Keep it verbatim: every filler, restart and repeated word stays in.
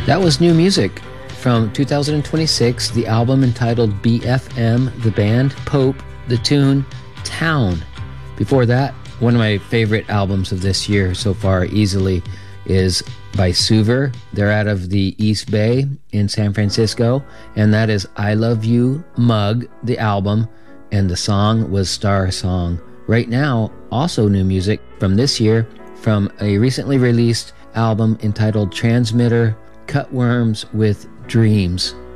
That was new music from two thousand twenty-six, the album entitled B F M, the band Pope, the tune Town. Before that, one of my favorite albums of this year so far easily is by Suver. They're out of the East Bay in San Francisco, and that is I Love You Mug, the album, and the song was Star Song. Right now, also new music from this year from a recently released album entitled Transmitter, Cutworms with Dreams.